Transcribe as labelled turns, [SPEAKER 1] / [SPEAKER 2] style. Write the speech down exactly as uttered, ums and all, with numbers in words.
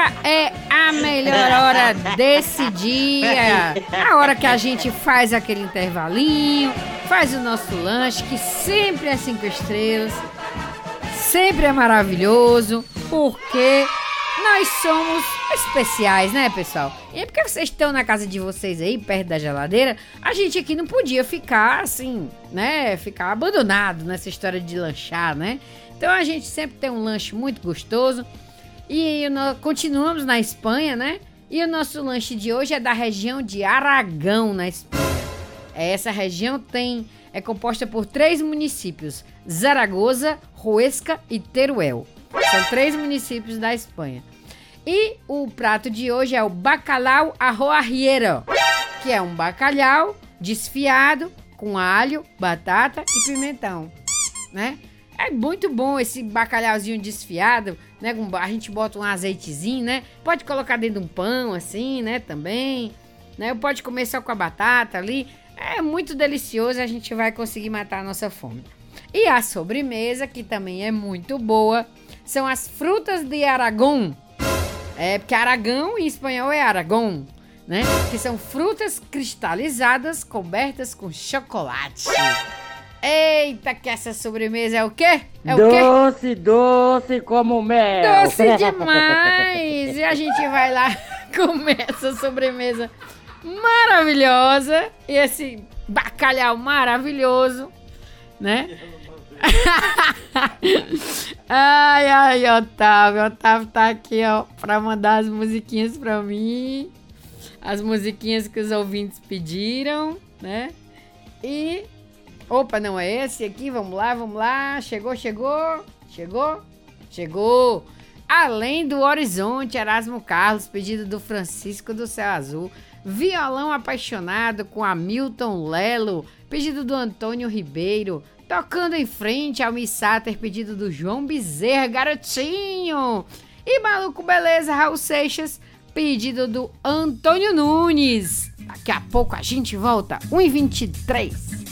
[SPEAKER 1] é a melhor hora desse dia. A hora que a gente faz aquele intervalinho, faz o nosso lanche, que sempre é cinco estrelas, sempre é maravilhoso, porque nós somos especiais, né, pessoal? E porque vocês estão na casa de vocês aí, perto da geladeira, a gente aqui não podia ficar assim, né, ficar abandonado nessa história de lanchar, né? Então a gente sempre tem um lanche muito gostoso. E nós continuamos na Espanha, né? E o nosso lanche de hoje é da região de Aragão, na Espanha. Essa região tem, é composta por três municípios: Zaragoza, Huesca e Teruel. São três municípios da Espanha. E o prato de hoje é o bacalhau arroarriero, que é um bacalhau desfiado com alho, batata e pimentão, né? É muito bom esse bacalhauzinho desfiado, né? A gente bota um azeitezinho, né? Pode colocar dentro de um pão, assim, né? Também, né? Pode comer só com a batata ali. É muito delicioso, a gente vai conseguir matar a nossa fome. E a sobremesa, que também é muito boa, são as frutas de Aragão. É, porque Aragão em espanhol é Aragão, né? Que são frutas cristalizadas cobertas com chocolate. Eita, que essa sobremesa é o quê? É
[SPEAKER 2] doce,
[SPEAKER 1] o quê?
[SPEAKER 2] doce como mel.
[SPEAKER 1] Doce demais! E a gente vai lá comer essa sobremesa maravilhosa. E esse bacalhau maravilhoso, né? Ai, ai, Otávio. Otávio tá aqui, ó, pra mandar as musiquinhas pra mim. As musiquinhas que os ouvintes pediram, né? E... Opa, não é esse aqui, vamos lá, vamos lá, chegou, chegou, chegou, chegou. Além do Horizonte, Erasmo Carlos, pedido do Francisco do Céu Azul. Violão Apaixonado com Hamilton Lelo, pedido do Antônio Ribeiro. Tocando em Frente, Almir Sater, pedido do João Bezerra, garotinho. E Maluco Beleza, Raul Seixas, pedido do Antônio Nunes. Daqui a pouco a gente volta, uma e vinte e três.